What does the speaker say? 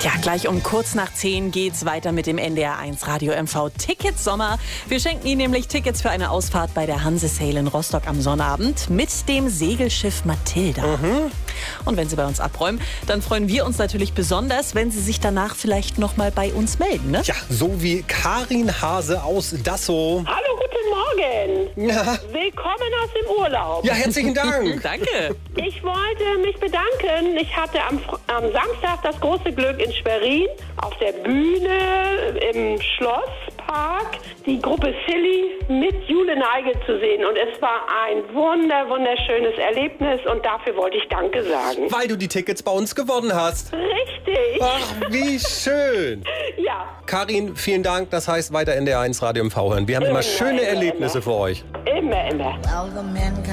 Ja, gleich um kurz nach 10 geht's weiter mit dem NDR1 Radio MV Tickets Sommer. Wir schenken Ihnen nämlich Tickets für eine Ausfahrt bei der Hanse Sail in Rostock am Sonnabend mit dem Segelschiff Mathilda. Und wenn Sie bei uns abräumen, dann freuen wir uns natürlich besonders, wenn Sie sich danach vielleicht noch mal bei uns melden, ne? Ja, so wie Karin Hase aus Dassow. Hallo, guten Morgen. Ja. Willkommen aus dem Urlaub. Ja, herzlichen Dank. Danke. Ich wollte mich bedanken. Ich hatte am Samstag das große Glück in Schwerin auf der Bühne im Schlosspark die Gruppe Silly mit Jule Neigel zu sehen. Und es war ein wunderschönes Erlebnis und dafür wollte ich Danke sagen. Weil du die Tickets bei uns gewonnen hast. Richtig. Ach, wie schön. Ja. Karin, vielen Dank. Das heißt, weiter NDR1 Radio MV hören. Wir haben immer schöne Erlebnisse für euch. Immer. Well, the men